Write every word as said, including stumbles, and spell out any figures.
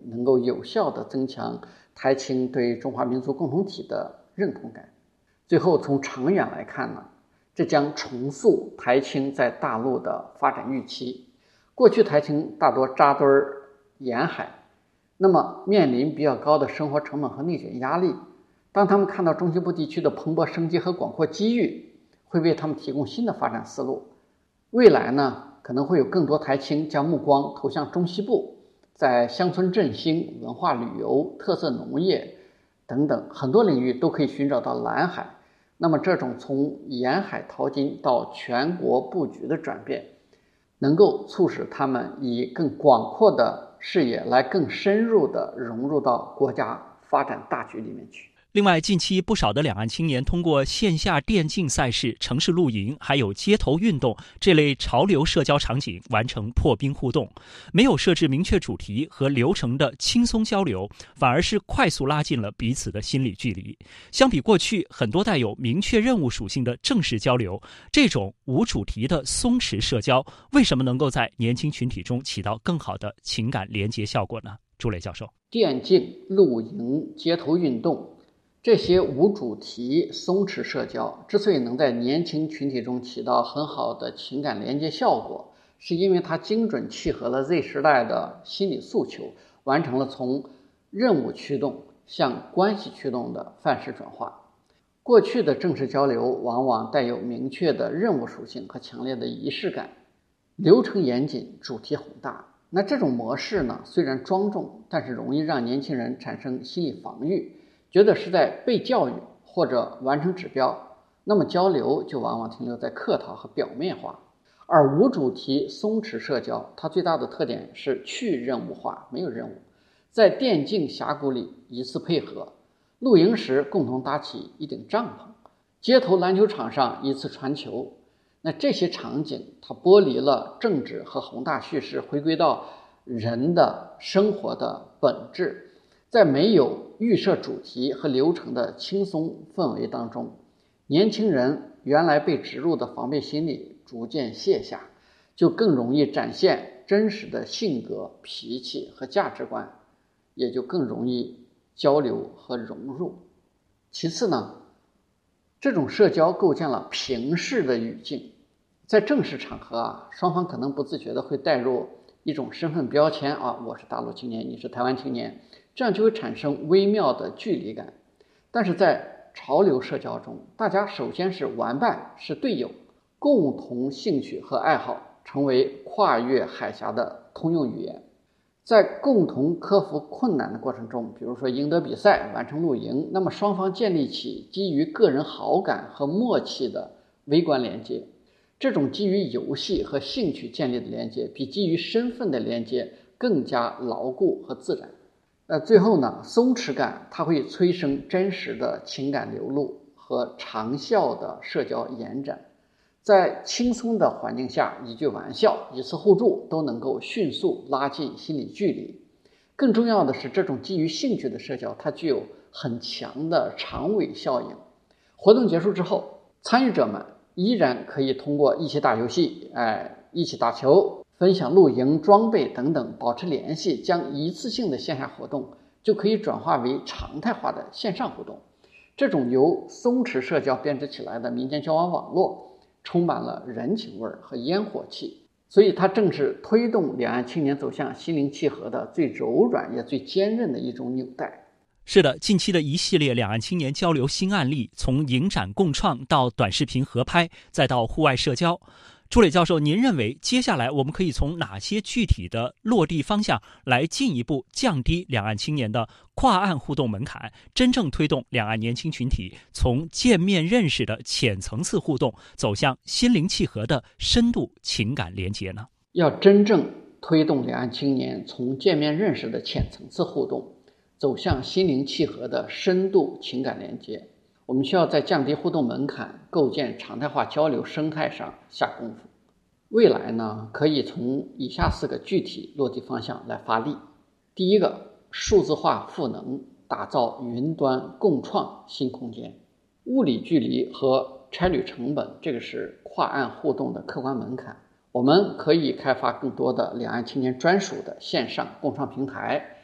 能够有效地增强台青对中华民族共同体的认同感。最后从长远来看呢，这将重塑台青在大陆的发展预期。过去台青大多扎堆沿海，那么面临比较高的生活成本和内卷压力，当他们看到中西部地区的蓬勃生机和广阔机遇，会为他们提供新的发展思路。未来呢，可能会有更多台青将目光投向中西部，在乡村振兴、文化旅游、特色农业等等很多领域都可以寻找到蓝海。那么这种从沿海淘金到全国布局的转变，能够促使他们以更广阔的视野来更深入地融入到国家发展大局里面去。 另外，近期不少的两岸青年通过线下电竞赛事、城市露营，还有街头运动这类潮流社交场景完成破冰互动，没有设置明确主题和流程的轻松交流，反而是快速拉近了彼此的心理距离。相比过去很多带有明确任务属性的正式交流，这种无主题的松弛社交，为什么能够在年轻群体中起到更好的情感连结效果呢？朱磊教授， 电竞、露营、街头运动这些无主题松弛社交之所以能在年轻群体中起到很好的情感连接效果，是因为它精准契合了 Z 时代的心理诉求，完成了从任务驱动向关系驱动的范式转化。过去的正式交流往往带有明确的任务属性和强烈的仪式感，流程严谨，主题宏大。那这种模式呢，虽然庄重，但是容易让年轻人产生心理防御，觉得是在被教育或者完成指标，那么交流就往往停留在客套和表面化。而无主题松弛社交，它最大的特点是去任务化，没有任务。在电竞峡谷里一次配合，露营时共同搭起一顶帐篷，街头篮球场上一次传球。那这些场景它剥离了政治和宏大叙事，回归到人的生活的本质。在没有预设主题和流程的轻松氛围当中，年轻人原来被植入的防备心理逐渐卸下，就更容易展现真实的性格、脾气和价值观，也就更容易交流和融入。其次呢，这种社交构建了平视的语境。在正式场合啊，双方可能不自觉的会带入一种身份标签啊，我是大陆青年，你是台湾青年，这样就会产生微妙的距离感。但是在潮流社交中，大家首先是玩伴，是队友，共同兴趣和爱好成为跨越海峡的通用语言。在共同克服困难的过程中，比如说赢得比赛、完成露营，那么双方建立起基于个人好感和默契的微观连接。这种基于游戏和兴趣建立的连接，比基于身份的连接更加牢固和自然。呃，最后呢，松弛感它会催生真实的情感流露和长效的社交延展。在轻松的环境下，一句玩笑、一次互助都能够迅速拉近心理距离。更重要的是，这种基于兴趣的社交，它具有很强的长尾效应。活动结束之后，参与者们依然可以通过一起打游戏、哎，一起打球、分享露营装备等等保持联系，将一次性的线下活动就可以转化为常态化的线上活动。这种由松弛社交编织起来的民间交往网络，充满了人情味和烟火气，所以它正是推动两岸青年走向心灵契合的最柔软也最坚韧的一种纽带。 是的，近期的一系列两岸青年交流新案例，从影展共创到短视频合拍，再到户外社交。朱磊教授，您认为接下来我们可以从哪些具体的落地方向来进一步降低两岸青年的跨岸互动门槛，真正推动两岸年轻群体从见面认识的浅层次互动走向心灵契合的深度情感连结呢？ 要真正推动两岸青年从见面认识的浅层次互动走向心灵契合的深度情感连接，我们需要在降低互动门槛、构建常态化交流生态上下功夫。未来呢，可以从以下四个具体落地方向来发力。第一个，数字化赋能，打造云端共创新空间。物理距离和差旅成本，这个是跨岸互动的客观门槛。我们可以开发更多的两岸青年专属的线上共创平台，